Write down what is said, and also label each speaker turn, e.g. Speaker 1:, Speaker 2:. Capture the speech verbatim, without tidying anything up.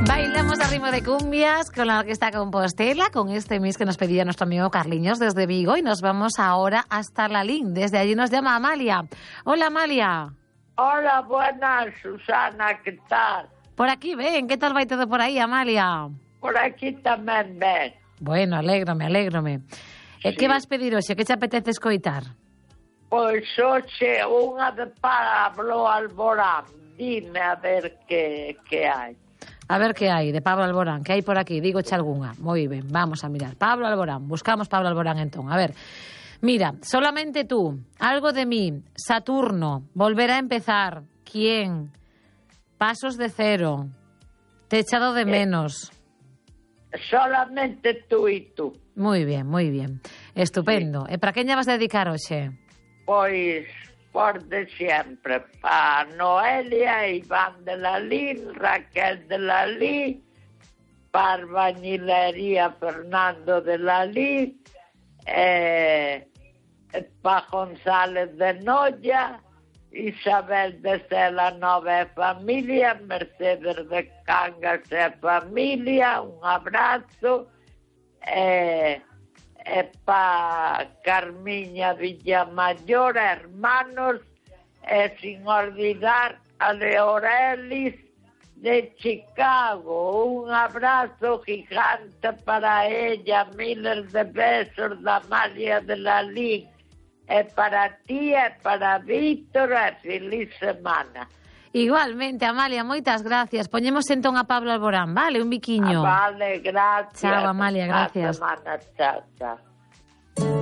Speaker 1: Bailamos a ritmo de cumbias con la Orquesta Compostela, con este mix que nos pedía nuestro amigo Carliños desde Vigo, y nos vamos ahora hasta Lalín. Desde allí nos llama Amalia. Hola, Amalia.
Speaker 2: Hola, buenas, Susana, ¿qué tal?
Speaker 1: Por aquí, ven, ¿qué tal va todo por aí, Amalia?
Speaker 2: Por aquí tamén ven.
Speaker 1: Bueno, alégrome, alégrome. Sí. Que vas pedir hoxe? Que te apetece escoitar?
Speaker 2: Pois hoxe unha de Pablo Alborán. Dime a ver que, que hai.
Speaker 1: A ver que hai de Pablo Alborán, que hai por aquí, dígoche algunha. Moi ben, vamos a mirar. Pablo Alborán, buscamos Pablo Alborán entón. A ver, mira, Solamente tú, Algo de mí, Saturno, Volver a empezar, ¿Quién? Pasos de cero, Te he echado de menos.
Speaker 2: Eh, solamente tú e tú.
Speaker 1: Moi bien, moi bien. Estupendo. Sí. E para quen lle vas a dedicar hoxe?
Speaker 2: Pois por de sempre, pa Noelia, Iván de Lalín, Raquel de Lalín, pa Albañilería Fernando de Lalín, eh, pa González de Noia, Isabel de Cela Nova e familia, Mercedes de Cangas e familia, un abrazo, eh, e pa Carmiña Villamayor, hermanos, e sin olvidar a Leorelis de Chicago. Un abrazo gigante para ella, miles de besos da Amalia de Lalín, e para ti e para Víctor, e feliz semana.
Speaker 1: Igualmente, Amalia, moitas gracias. Poñemos entón a Pablo Alborán, vale? Un biquiño.
Speaker 2: Ah, vale, gracias.
Speaker 1: Chao, Amalia, gracias.
Speaker 2: Semana, chao, chao.